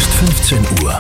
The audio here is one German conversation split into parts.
ist 15 Uhr.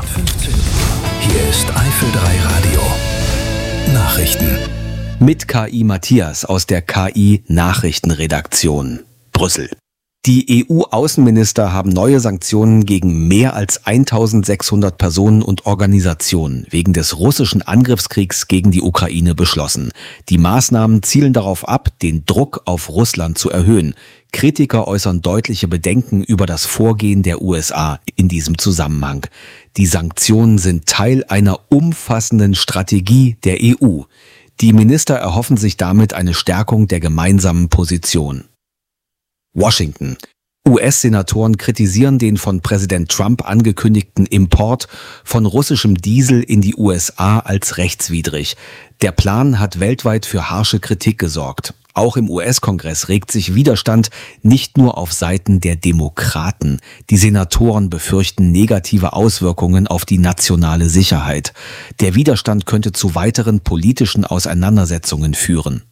Hier ist Eifel 3 Radio. Nachrichten. Mit KI Matthias aus der KI Nachrichtenredaktion, Brüssel. Die EU-Außenminister haben neue Sanktionen gegen mehr als 1600 Personen und Organisationen wegen des russischen Angriffskriegs gegen die Ukraine beschlossen. Die Maßnahmen zielen darauf ab, den Druck auf Russland zu erhöhen. Kritiker äußern deutliche Bedenken über das Vorgehen der USA in diesem Zusammenhang. Die Sanktionen sind Teil einer umfassenden Strategie der EU. Die Minister erhoffen sich damit eine Stärkung der gemeinsamen Position. Washington. US-Senatoren kritisieren den von Präsident Trump angekündigten Import von russischem Diesel in die USA als rechtswidrig. Der Plan hat weltweit für harsche Kritik gesorgt. Auch im US-Kongress regt sich Widerstand nicht nur auf Seiten der Demokraten. Die Senatoren befürchten negative Auswirkungen auf die nationale Sicherheit. Der Widerstand könnte zu weiteren politischen Auseinandersetzungen führen.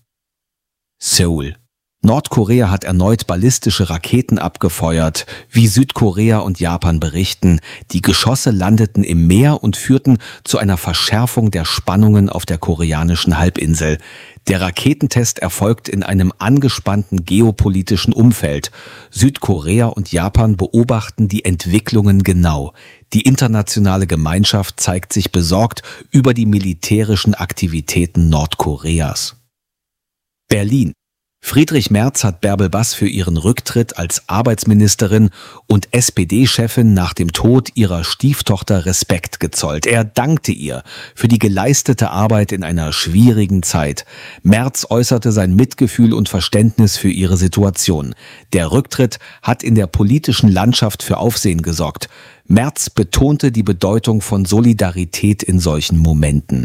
Seoul. Nordkorea hat erneut ballistische Raketen abgefeuert, wie Südkorea und Japan berichten. Die Geschosse landeten im Meer und führten zu einer Verschärfung der Spannungen auf der koreanischen Halbinsel. Der Raketentest erfolgt in einem angespannten geopolitischen Umfeld. Südkorea und Japan beobachten die Entwicklungen genau. Die internationale Gemeinschaft zeigt sich besorgt über die militärischen Aktivitäten Nordkoreas. Berlin. Friedrich Merz hat Bärbel Bass für ihren Rücktritt als Arbeitsministerin und SPD-Chefin nach dem Tod ihrer Stieftochter Respekt gezollt. Er dankte ihr für die geleistete Arbeit in einer schwierigen Zeit. Merz äußerte sein Mitgefühl und Verständnis für ihre Situation. Der Rücktritt hat in der politischen Landschaft für Aufsehen gesorgt. Merz betonte die Bedeutung von Solidarität in solchen Momenten.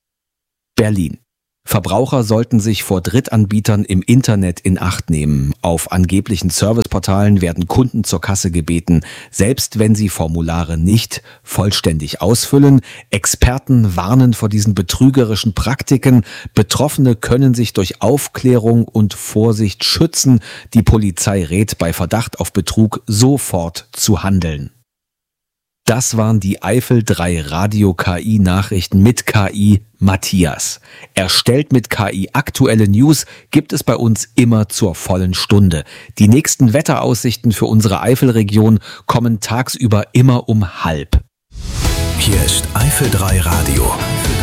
Berlin. Verbraucher sollten sich vor Drittanbietern im Internet in Acht nehmen. Auf angeblichen Serviceportalen werden Kunden zur Kasse gebeten, selbst wenn sie Formulare nicht vollständig ausfüllen. Experten warnen vor diesen betrügerischen Praktiken. Betroffene können sich durch Aufklärung und Vorsicht schützen. Die Polizei rät bei Verdacht auf Betrug sofort zu handeln. Das waren die Eifel 3 Radio KI Nachrichten mit KI Matthias. Erstellt mit KI aktuelle News gibt es bei uns immer zur vollen Stunde. Die nächsten Wetteraussichten für unsere Eifelregion kommen tagsüber immer um 12:30. Hier ist Eifel 3 Radio.